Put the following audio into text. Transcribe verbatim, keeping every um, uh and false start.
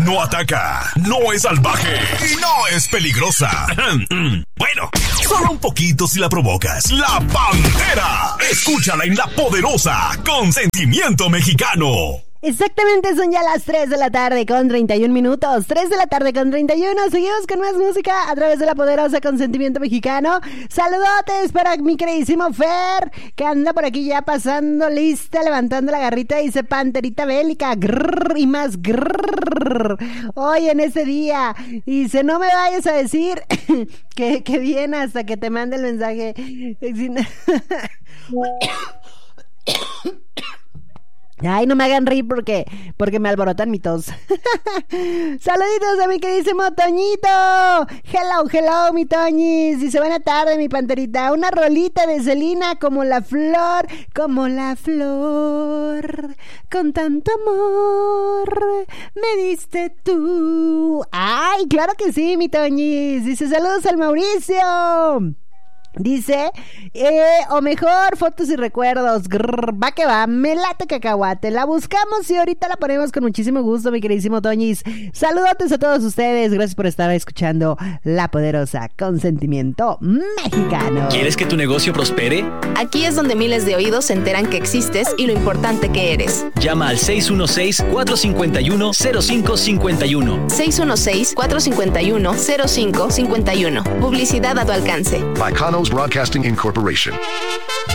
no ataca, no es salvaje y no es peligrosa. Bueno, solo un poquito si la provocas. La Pantera. Escúchala en La Poderosa, con sentimiento mexicano. Exactamente, son ya las tres de la tarde con treinta y un minutos. tres de la tarde con treinta y uno. Seguimos con más música a través de La Poderosa con sentimiento mexicano. Saludotes para mi queridísimo Fer, que anda por aquí ya pasando lista, levantando la garrita. Dice Panterita bélica, grrr, y más grrr. Hoy en este día. Dice, no me vayas a decir que, que viene hasta que te mande el mensaje. Ay, no me hagan reír porque, porque me alborotan mi tos. Saluditos a mi queridísimo Toñito. Hello, hello, mi Toñis. Dice, buena tarde, mi Panterita. Una rolita de Selena, como la flor, como la flor. Con tanto amor me diste tú. Ay, claro que sí, mi Toñis. Dice, saludos al Mauricio. Dice, eh, o mejor, fotos y recuerdos. Grrr, va que va, me late cacahuate. La buscamos y ahorita la ponemos con muchísimo gusto, mi queridísimo Toñis. Saludotes a todos ustedes. Gracias por estar escuchando La Poderosa con sentimiento mexicano. ¿Quieres que tu negocio prospere? Aquí es donde miles de oídos se enteran que existes y lo importante que eres. Llama al seis uno seis, cuatro cinco uno, cero cinco cinco uno. seis uno seis, cuatro cinco uno, cero cinco cinco uno. Publicidad a tu alcance. By Conos Broadcasting Incorporation.